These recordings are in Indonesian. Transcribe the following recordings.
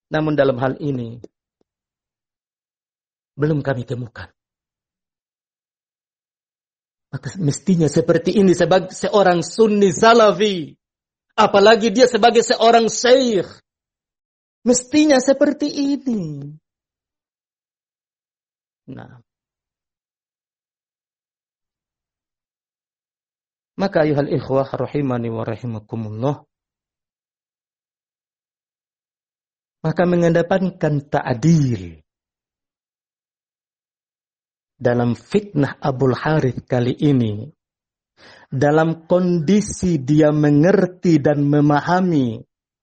Namun dalam hal ini belum kami temukan. Maka mestinya seperti ini sebagai seorang Sunni Salafi, apalagi dia sebagai seorang syekh, mestinya seperti ini. Nah, maka ayuhal ikhwah rahimani wa rahimakumullah, maka mengedepankan ta'dil dalam fitnah Abul Harith kali ini, dalam kondisi dia mengerti dan memahami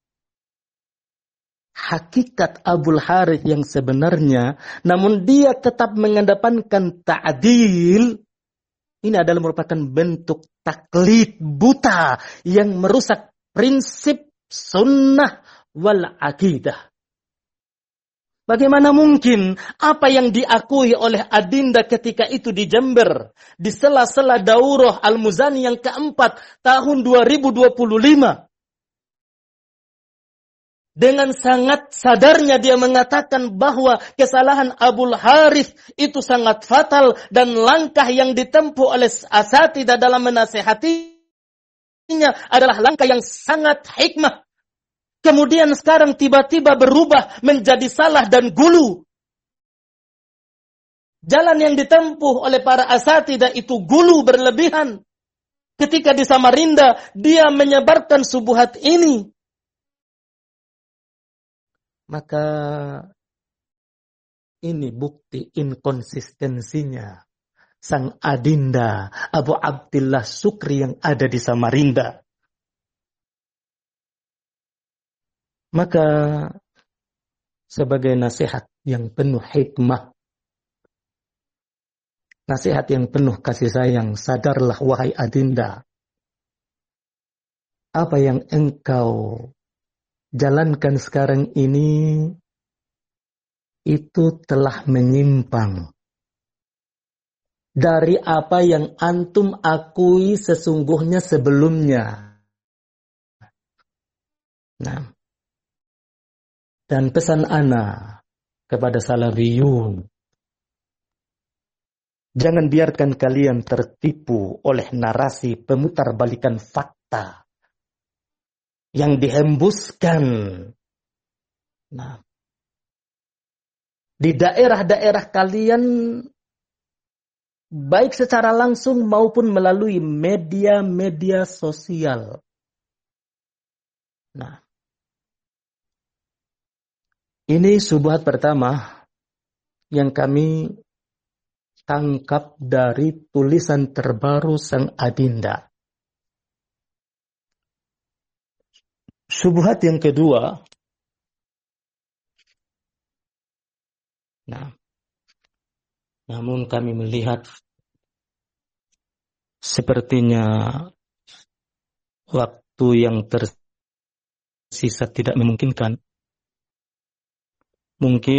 hakikat Abul Harith yang sebenarnya, namun dia tetap mengedepankan ta'dil, ini adalah merupakan bentuk taklid buta yang merusak prinsip sunnah wal aqidah. Bagaimana mungkin apa yang diakui oleh Adinda ketika itu di Jember, di sela-sela daurah Al-Muzani yang keempat tahun 2025, dengan sangat sadarnya dia mengatakan bahwa kesalahan Abul Harith itu sangat fatal dan langkah yang ditempuh oleh asatidzah dalam menasihatinya adalah langkah yang sangat hikmah. Kemudian sekarang tiba-tiba berubah menjadi salah dan gulu. Jalan yang ditempuh oleh para asatidzah itu gulu berlebihan. Ketika di Samarinda dia menyebarkan subuhat ini. Maka ini bukti inkonsistensinya sang Adinda Abu Abdillah Sukri yang ada di Samarinda. Maka sebagai nasihat yang penuh hikmah, nasihat yang penuh kasih sayang, sadarlah wahai Adinda, apa yang engkau jalankan sekarang ini itu telah menyimpang dari apa yang antum akui sesungguhnya sebelumnya. Nah, dan pesan ana kepada salafiyun, jangan biarkan kalian tertipu oleh narasi pemutarbalikan fakta yang dihembuskan. Nah, di daerah-daerah kalian, baik secara langsung maupun melalui media-media sosial. Nah, ini syubhat pertama yang kami tangkap dari tulisan terbaru sang Adinda. Syubhat yang kedua, nah, namun kami melihat sepertinya waktu yang tersisa tidak memungkinkan. Mungkin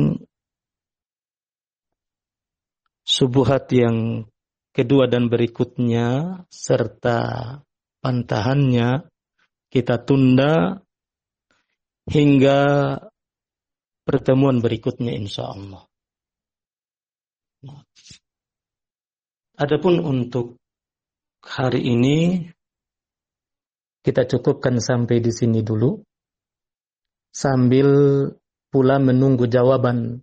syubhat yang kedua dan berikutnya serta pantahannya kita tunda hingga pertemuan berikutnya insyaallah. Adapun untuk hari ini kita cukupkan sampai di sini dulu, sambil pula menunggu jawaban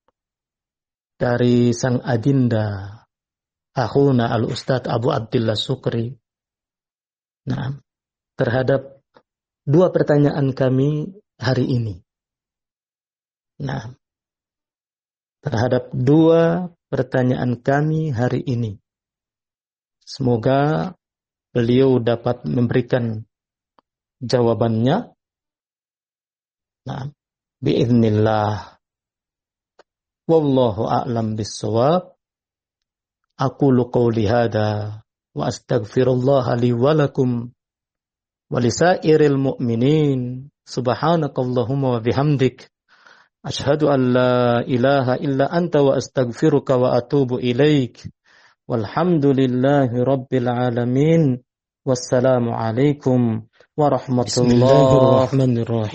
dari sang Adinda akhuna al-Ustadz Abu Abdillah Sukri. Nah, terhadap dua pertanyaan kami hari ini. Nah, terhadap dua pertanyaan kami hari ini, semoga beliau dapat memberikan jawabannya. Nah, biiznillah. Wallahu a'lam bis-shawab. Aqulu qawli hadha wa astaghfirullah li wa lakum wa lisairil mu'minin. Subhanakallahumma wa bihamdik. Ashhadu an la ilaha illa anta wa astaghfiruka wa atubu ilaik. Walhamdulillahi rabbil alamin. Wassalamu alaikum warahmatullahi wabarakatuh.